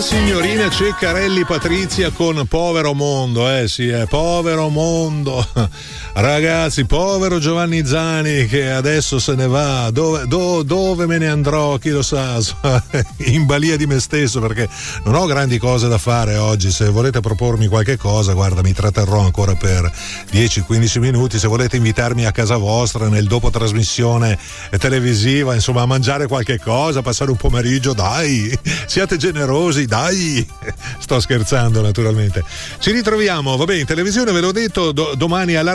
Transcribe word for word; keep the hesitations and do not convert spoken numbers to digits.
signorina Ceccarelli Patrizia con Povero Mondo, eh sì, è Povero Mondo. Ragazzi, povero Giovanni Zani che adesso se ne va, dove, do, dove me ne andrò, chi lo sa, in balia di me stesso, perché non ho grandi cose da fare oggi. Se volete propormi qualche cosa, guarda, mi tratterrò ancora per dieci quindici minuti. Se volete invitarmi a casa vostra nel dopo trasmissione televisiva, insomma, a mangiare qualche cosa, passare un pomeriggio, dai, siate generosi, dai. Sto scherzando, naturalmente. Ci ritroviamo, vabbè, in televisione, ve l'ho detto, do, domani alla